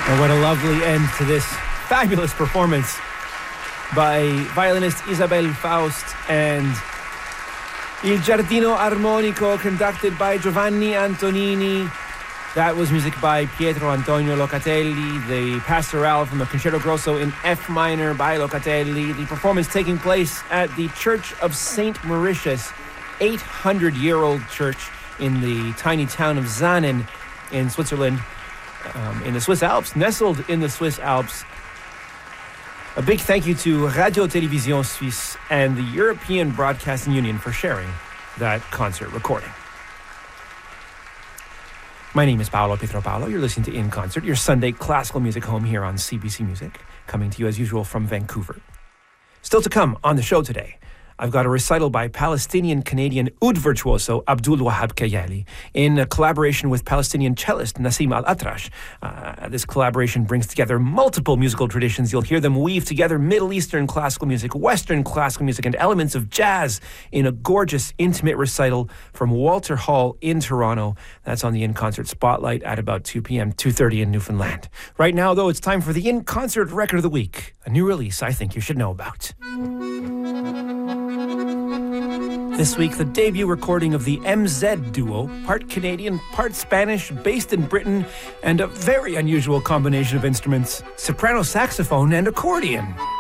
And what a lovely end to this fabulous performance by violinist Isabel Faust and Il Giardino Armonico, conducted by Giovanni Antonini. That was music by Pietro Antonio Locatelli, the Pastorale from the Concerto Grosso in F minor by Locatelli. The performance taking place at the Church of St. Mauritius, 800-year-old church in the tiny town of Zanen in Switzerland, in the Swiss Alps, nestled in the Swiss Alps. A big thank you to Radio Télévision Suisse and the European Broadcasting Union for sharing that concert recording. My name is Paolo Pietropalo. You're listening to In Concert, your Sunday classical music home here on CBC Music, coming to you as usual from Vancouver. Still to come on the show today, I've got a recital by Palestinian-Canadian oud virtuoso Abdul Wahab Kayali in a collaboration with Palestinian cellist Nassim Al-Atrash. This collaboration brings together multiple musical traditions. You'll hear them weave together Middle Eastern classical music, Western classical music, and elements of jazz in a gorgeous, intimate recital from Walter Hall in Toronto. That's on the In Concert Spotlight at about 2 p.m., 2:30 in Newfoundland. Right now, though, it's time for the In Concert Record of the Week, a new release I think you should know about. This week, the debut recording of the MZ duo, part Canadian, part Spanish, based in Britain, and a very unusual combination of instruments, soprano saxophone and accordion.